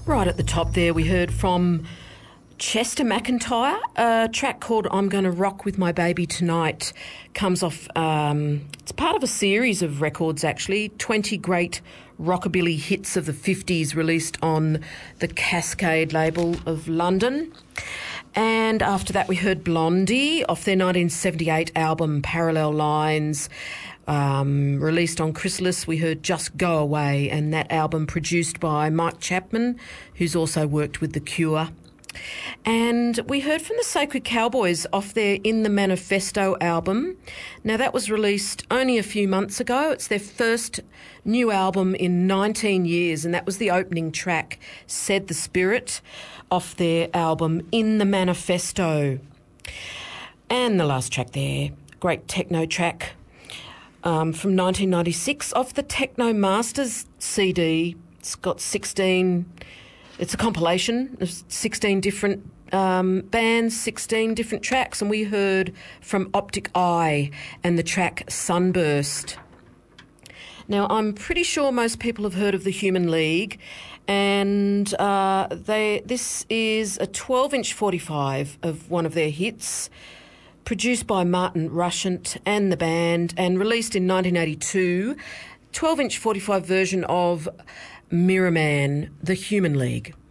Right at the top there, we heard from Chester McIntyre. A track called I'm Gonna Rock With My Baby Tonight comes off, it's part of a series of records actually, 20 great rockabilly hits of the 50s released on the Cascade label of London. And after that we heard Blondie off their 1978 album Parallel Lines. Released on Chrysalis, we heard Just Go Away, and that album produced by Mike Chapman, who's also worked with The Cure. And we heard from the Sacred Cowboys off their In the Manifesto album. Now, that was released only a few months ago. It's their first new album in 19 years, and that was the opening track, Said the Spirit, off their album In the Manifesto. And the last track there, great techno track, from 1996 off the Techno Masters CD. It's got 16, it's a compilation of 16 different bands, 16 different tracks, and we heard from Optic Eye and the track Sunburst. Now, I'm pretty sure most people have heard of the Human League, and this is a 12-inch 45 of one of their hits, produced by Martin Rushent and the band, and released in 1982, 12-inch 45 version of Mirror Man, The Human League.